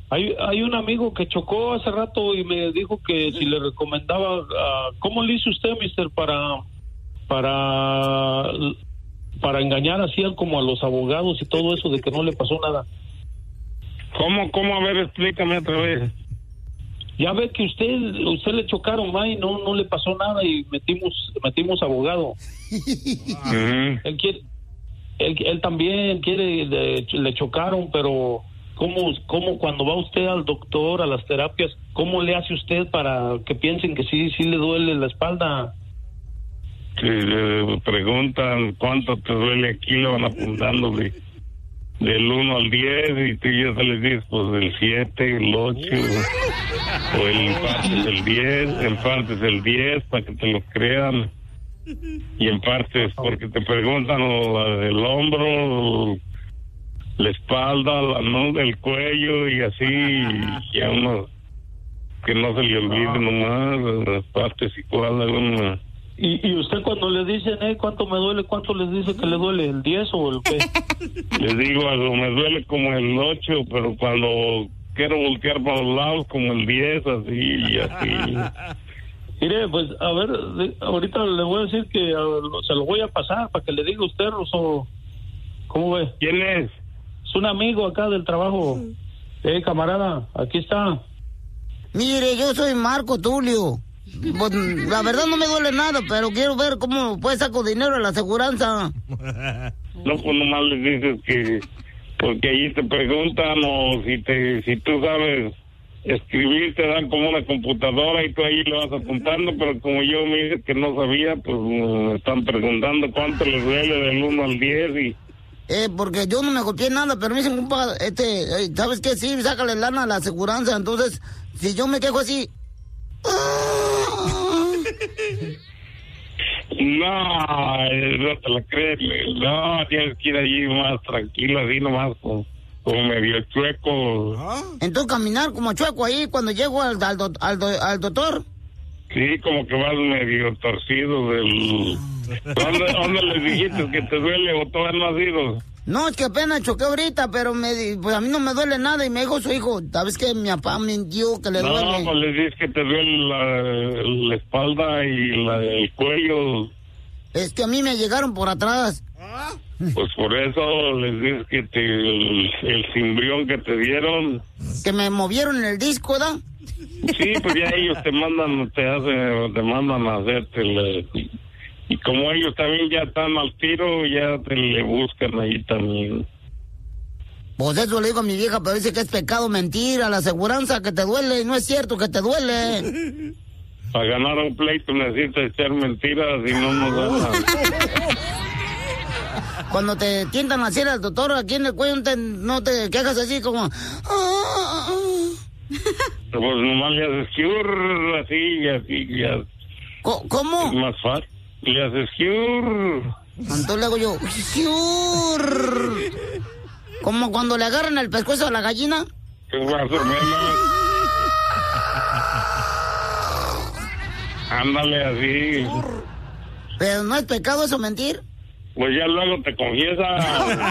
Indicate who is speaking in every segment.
Speaker 1: Hay un amigo que chocó hace rato y me dijo que si le recomendaba, ¿cómo le hizo usted, mister, para engañar así como a los abogados y todo eso de que no le pasó nada?
Speaker 2: ¿Cómo? A ver, explícame otra vez.
Speaker 1: Ya ve que usted le chocaron, y no le pasó nada y metimos abogado.
Speaker 2: Uh-huh.
Speaker 1: Él también le chocaron, pero ¿cómo cuando va usted al doctor, a las terapias, cómo le hace usted para que piensen que sí le duele la espalda?
Speaker 2: Si le preguntan cuánto te duele aquí, le van apuntando del 1 al 10 y tú ya se les dices, pues del 7, el 8, o el infarto es el 10, para que te lo crean. Y en partes porque te preguntan el hombro, la espalda, el cuello y así, y a uno que no se le olvide nomás las partes igual.
Speaker 1: ¿Y usted cuando le dicen, cuánto me duele, cuánto les dice que le duele, el 10 o el qué?
Speaker 2: Les digo, me duele como el 8, pero cuando quiero voltear para los lados como el 10, así y así.
Speaker 1: Mire, pues, a ver, ahorita le voy a decir que se lo voy a pasar para que le diga a usted, Rosso. ¿Cómo ve?
Speaker 2: ¿Quién es?
Speaker 1: Es un amigo acá del trabajo. Camarada, aquí está.
Speaker 3: Mire, yo soy Marco Tulio. Pues, la verdad no me duele nada, pero quiero ver cómo pues saco dinero de la aseguranza.
Speaker 2: No, pues nomás les dices que... Porque ahí te preguntan o si tú sabes... escribir, te dan como una computadora y tú ahí le vas apuntando, pero como yo me dije que no sabía, pues me están preguntando cuánto les duele del 1 al 10 y...
Speaker 3: porque yo no me golpeé nada, pero me dicen, compa, ¿sabes qué? Sí, sácale lana a la aseguranza, entonces, si yo me quejo así...
Speaker 2: No te la crees, no, tienes que ir allí más tranquilo, así nomás como medio chueco.
Speaker 3: Entonces caminar como chueco ahí cuando llego al doctor.
Speaker 2: Sí, como que vas medio torcido del... ¿Dónde les dijiste que te duele o todavía no has ido?
Speaker 3: No, es que apenas choqué ahorita, pero pues a mí no me duele nada y me dijo su hijo, ¿sabes qué? Mi papá mintió que le duele.
Speaker 2: No, pues les dices que te duele la espalda y el cuello.
Speaker 3: Es que a mí me llegaron por atrás.
Speaker 2: Pues por eso les dices que el cimbrión que te dieron...
Speaker 3: Que me movieron en el disco, ¿verdad?
Speaker 2: Sí, pues ya ellos te mandan a hacerte y como ellos también ya están al tiro, ya te le buscan ahí también.
Speaker 3: Pues eso le digo a mi vieja, pero dice que es pecado mentir a la aseguranza, que te duele, y no es cierto que te duele.
Speaker 2: Para ganar un pleito necesitas echar mentiras y no nos dan nada.
Speaker 3: Cuando te tientan así al doctor aquí en el cuello, no te quejas así como...
Speaker 2: Pues nomás le haces cure, así, ya.
Speaker 3: ¿Cómo?
Speaker 2: Es más fácil. Le haces cure.
Speaker 3: Entonces le hago yo... Cure. Como cuando le agarran el pescuezo a la gallina.
Speaker 2: Es más o menos. Ándale así.
Speaker 3: Pero no es pecado eso mentir.
Speaker 2: Pues ya luego te confiesas.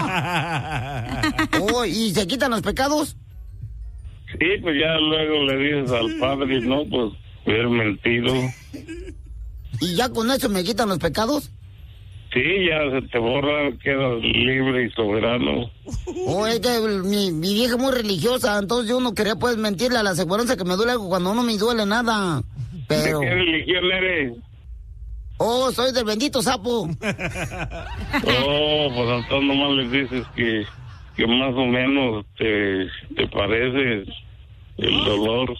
Speaker 3: ¿Y se quitan los pecados?
Speaker 2: Sí, pues ya luego le dices al padre, no, pues haber mentido.
Speaker 3: ¿Y ya con eso me quitan los pecados?
Speaker 2: Sí, ya se te borra, quedas libre y soberano.
Speaker 3: Es que mi vieja es muy religiosa, entonces yo no quería pues mentirle a la aseguranza que me duele algo cuando no me duele nada. Pero...
Speaker 2: ¿De qué religión eres?
Speaker 3: Soy del bendito sapo.
Speaker 2: Pues entonces nomás les dices que más o menos te parece el dolor.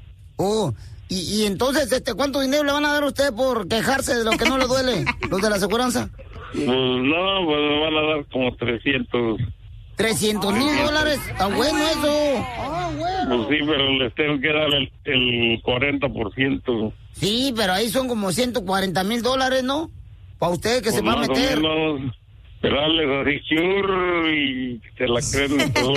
Speaker 3: Y entonces, ¿cuánto dinero le van a dar a usted por quejarse de lo que no le duele, los de la aseguranza?
Speaker 2: Pues no, pues me van a dar como 300.
Speaker 3: $300,000. Está bueno eso.
Speaker 2: Pues sí, pero les tengo que dar el 40%.
Speaker 3: Sí, pero ahí son como $140,000, ¿no? Para usted que pues se va a meter.
Speaker 2: Pero dale así, churr, y te la creen todo.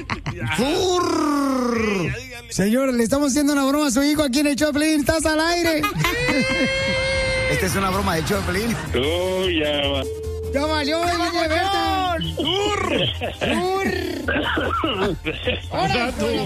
Speaker 3: ¡Churr!
Speaker 4: Señor, le estamos haciendo una broma a su hijo aquí en el Choplin. ¡Estás al aire!
Speaker 3: Esta es una broma de Choplin.
Speaker 2: Ya va.
Speaker 4: ¡Ya valió, doña Berta! ¡Churr! ¡Churr! ¡Ahora!